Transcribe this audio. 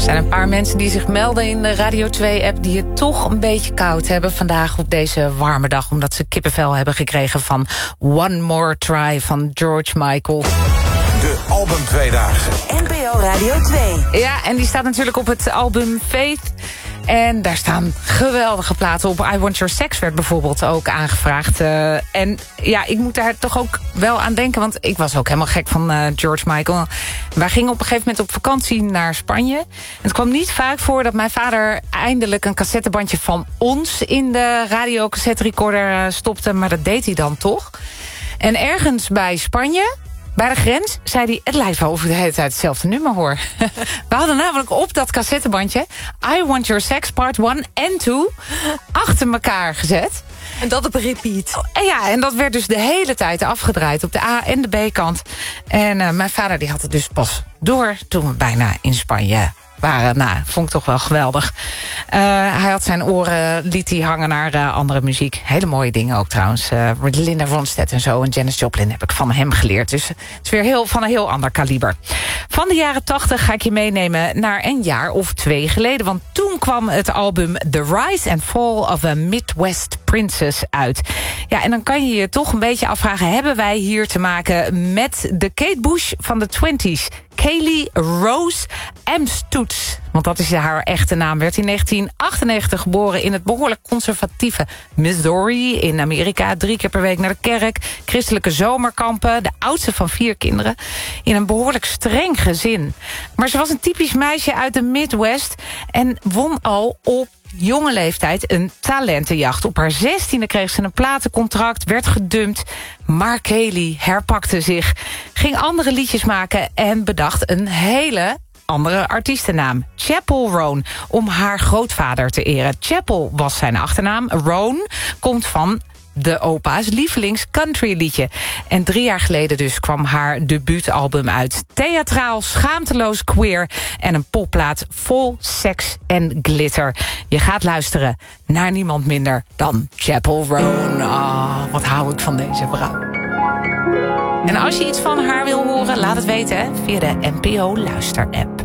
zijn een paar mensen die zich melden in de Radio 2-app... die het toch een beetje koud hebben vandaag op deze warme dag... omdat ze kippenvel hebben gekregen van One More Try van George Michael. De album Tweedaagse. NPO Radio 2. Ja, en die staat natuurlijk op het album Faith... En daar staan geweldige platen op. I Want Your Sex werd bijvoorbeeld ook aangevraagd. En ja, ik moet daar toch ook wel aan denken... want ik was ook helemaal gek van George Michael. Wij gingen op een gegeven moment op vakantie naar Spanje. En het kwam niet vaak voor dat mijn vader eindelijk... een cassettebandje van ons in de radiocassetterecorder stopte. Maar dat deed hij dan toch. En ergens bij Spanje... bij de grens zei hij, het lijkt wel of ik de hele tijd hetzelfde nummer hoor. We hadden namelijk op dat cassettebandje... I Want Your Sex Part 1 en 2 achter elkaar gezet. En dat op een repeat. En ja, en dat werd dus de hele tijd afgedraaid op de A- en de B-kant. En mijn vader die had het dus pas door toen we bijna in Spanje waren. Nou, vond ik toch wel geweldig. Hij had zijn oren, liet hij hangen naar andere muziek. Hele mooie dingen ook trouwens. Linda Ronstadt en zo en Janis Joplin heb ik van hem geleerd. Dus het is weer van een heel ander kaliber. Van de jaren 80 ga ik je meenemen naar een jaar of 2 geleden. Want toen kwam het album The Rise and Fall of a Midwest Princess uit. Ja, en dan kan je je toch een beetje afvragen... hebben wij hier te maken met de Kate Bush van de 20s... Kaylee Rose Amstutz. Want dat is haar echte naam. Werd in 1998 geboren in het behoorlijk conservatieve Missouri in Amerika. 3 keer per week naar de kerk. Christelijke zomerkampen. De oudste van 4 kinderen. In een behoorlijk streng gezin. Maar ze was een typisch meisje uit de Midwest. En won al op jonge leeftijd een talentenjacht. Op haar 16e kreeg ze een platencontract, werd gedumpt. Maar Kaylee herpakte zich, ging andere liedjes maken... en bedacht een hele andere artiestennaam. Chappell Roan, om haar grootvader te eren. Chappell was zijn achternaam. Roan komt van de opa's lievelings countryliedje. En 3 jaar geleden dus kwam haar debuutalbum uit. Theatraal, schaamteloos queer en een popplaat vol seks en glitter. Je gaat luisteren naar niemand minder dan Chappell Roan. Oh, wat hou ik van deze vrouw. En als je iets van haar wil horen, laat het weten hè, via de NPO Luister-app.